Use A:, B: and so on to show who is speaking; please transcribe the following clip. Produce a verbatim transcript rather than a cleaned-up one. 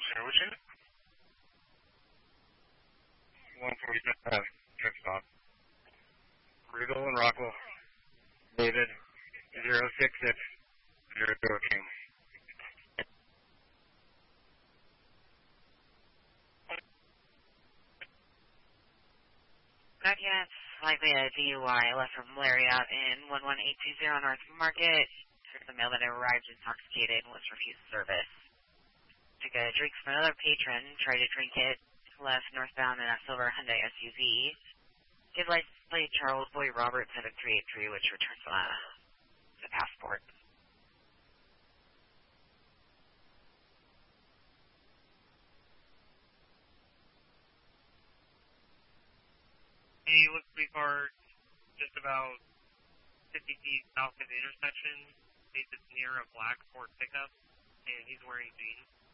A: Sure, which is one forty-five, truck stop. Rudel and Rockwell. David, zero six six, zero zero two.
B: Not yet. Likely a D U I left from Lariat in one one eight two zero North Market. Took the mail that arrived intoxicated and was refused service. Took a drink from another patron, tried to drink it, left northbound in a silver Hyundai S U V. Give license plate Charles Boy Roberts at a three eight three, which returns uh, the passport.
C: He looks to be parked just about fifty feet south of the intersection. It's near a black Ford pickup, and he's wearing jeans.